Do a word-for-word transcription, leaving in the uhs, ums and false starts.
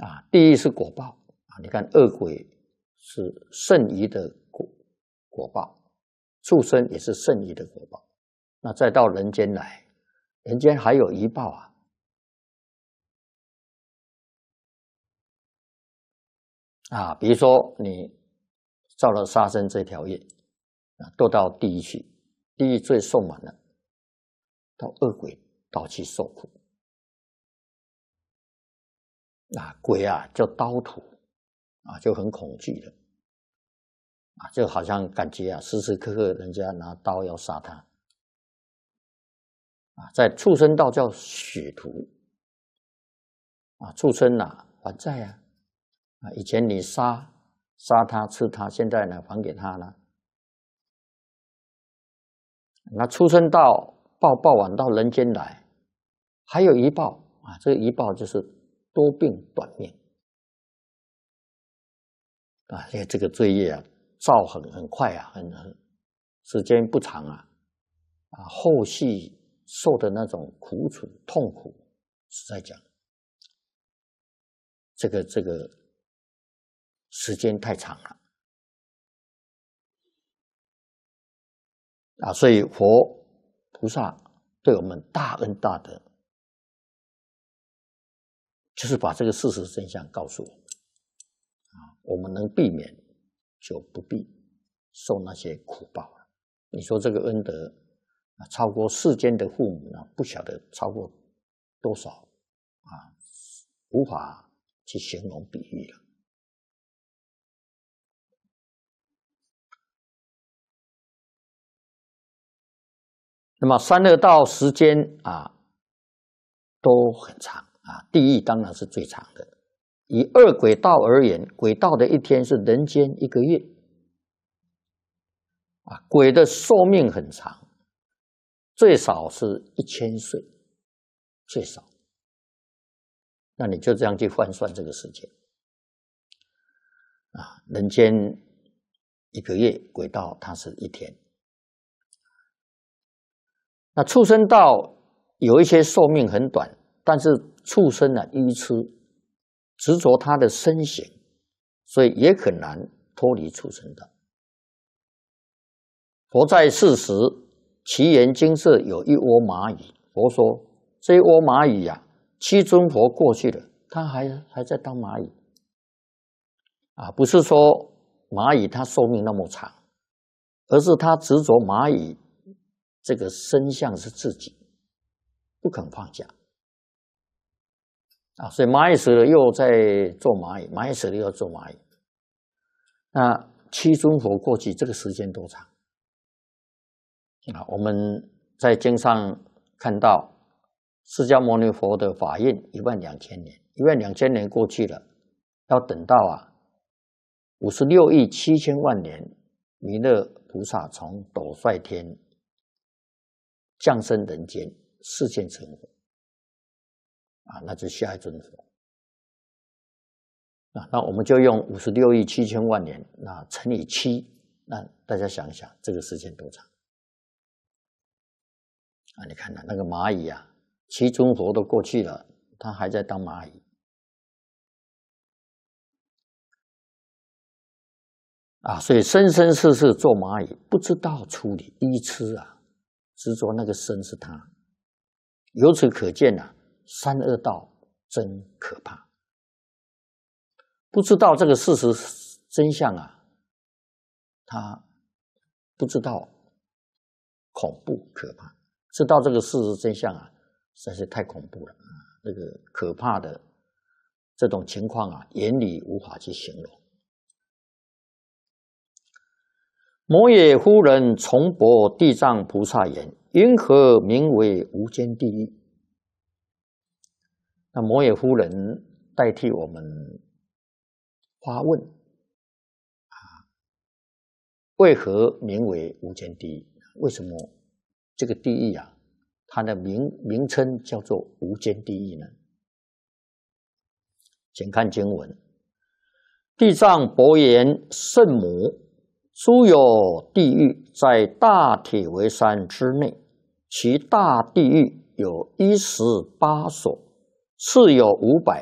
啊，地狱是果报啊，你看恶鬼是剩余的果果报，畜生也是剩余的果报，那再到人间来，人间还有余报啊。啊，比如说你造了杀生这条业，啊，堕到地狱去，地狱最受满了，到恶鬼道去受苦。啊，鬼啊叫刀徒，啊就很恐惧的，啊就好像感觉啊时时刻刻人家拿刀要杀他。啊，在畜生道叫血徒，啊畜生啊还债啊。啊，以前你杀杀他吃他，现在呢还给他了。那畜生道报报完到人间来，还有一报啊，这个一报就是多病短命啊，因为这个罪业啊造很很快啊，很很时间不长啊，啊后续受的那种苦楚痛苦，实在讲，这个这个。时间太长了啊，所以佛菩萨对我们大恩大德，就是把这个事实真相告诉我们啊，我们能避免，就不必受那些苦报了。你说这个恩德啊，超过世间的父母呢，不晓得超过多少啊，无法去形容比喻了。那么三恶道时间啊都很长啊，地狱当然是最长的。以恶鬼道而言，鬼道的一天是人间一个月啊，鬼的寿命很长，最少是一千岁，最少。那你就这样去换算这个时间啊，人间一个月，鬼道它是一天。那畜生道有一些寿命很短，但是畜生呢愚痴，执着他的身形，所以也很难脱离畜生道。佛在世时，其言精舍有一窝蚂蚁，佛说这一窝蚂蚁呀、啊，七尊佛过去了，他还还在当蚂蚁啊，不是说蚂蚁它寿命那么长，而是他执着蚂蚁这个身相是自己，不肯放下啊，所以蚂蚁死了又在做蚂蚁，蚂蚁死了又做蚂蚁。那七尊佛过去这个时间多长啊？我们在经上看到，释迦牟尼佛的法印一万两千年，一万两千年过去了，要等到啊五十六亿七千万年，弥勒菩萨从斗率天降生人间，示现成佛啊，那就是下一尊佛啊。那我们就用五十六亿七千万年，那乘以七，那大家想一想，这个时间多长啊？你看看那个蚂蚁啊，七尊佛都过去了，他还在当蚂蚁啊，所以生生世世做蚂蚁，不知道处理愚痴啊。执着那个身是他，由此可见啊，三恶道真可怕。不知道这个事实真相啊，他不知道恐怖可怕；知道这个事实真相啊，实在是太恐怖了啊！那个可怕的这种情况啊，言语无法去形容。摩耶夫人重驳地藏菩萨言：“因何名为无间地狱？”那摩耶夫人代替我们发问啊，为何名为无间地狱？为什么这个地狱啊，它的名名称叫做无间地狱呢？请看经文：地藏伯言：“圣母，诸有地狱在大铁围山之内，其大地狱有一十八所，次有五百，